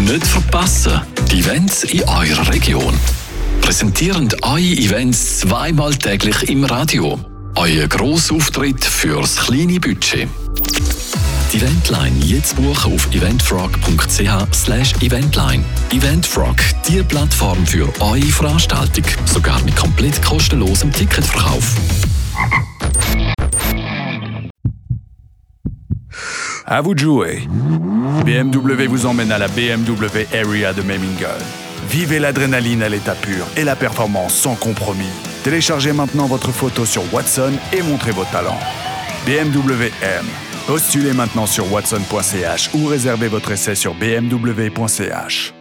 Nicht verpassen, die Events in eurer Region. Präsentierend eure Events zweimal täglich im Radio. Euer Grossauftritt fürs kleine Budget. Die Eventline jetzt buchen auf eventfrog.ch/eventline. Eventfrog, die Plattform für eure Veranstaltung. Sogar mit komplett kostenlosem Ticketverkauf. À vous de jouer. BMW vous emmène à la BMW Area de Memmingen. Vivez l'adrénaline à l'état pur et la performance sans compromis. Téléchargez maintenant votre photo sur Watson et montrez vos talents. BMW M. Postulez maintenant sur watson.ch ou réservez votre essai sur bmw.ch.